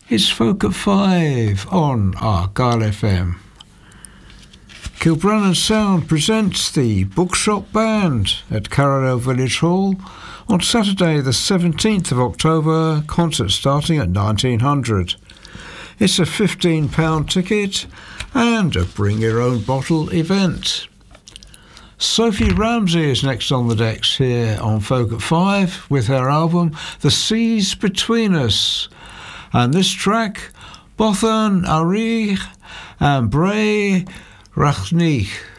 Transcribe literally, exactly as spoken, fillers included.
It's Folk at Five on Argyle F M. Kilbrannan Sound presents the Bookshop Band at Carrow Village Hall on Saturday the seventeenth of October, concert starting at nineteen hundred. It's a fifteen pound ticket and a bring your own bottle event. Sophie Ramsey is next on the decks here on Folk at Five with her album The Seas Between Us. And this track, Bothan Arich and Bray Rachnich.